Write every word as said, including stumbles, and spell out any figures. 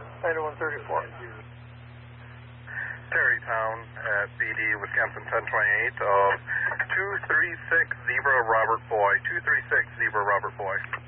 ninety-one thirty-four. Terrytown at B D, Wisconsin ten twenty-eight of two three six Zebra Robert Boy. two three six Zebra Robert Boy.